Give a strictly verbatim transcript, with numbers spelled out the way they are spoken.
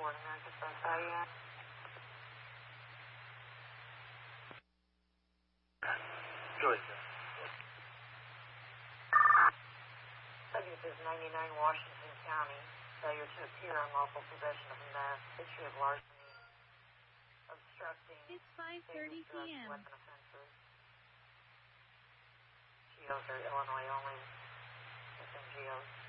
Ford American Bus. How are you? Georgia. Subject is ninety-nine Washington County. Failure to appear, unlawful possession of a meth, history of larceny, obstructing. It's five thirty p.m. Weapon offenses. Geos are Illinois only. Within Geos.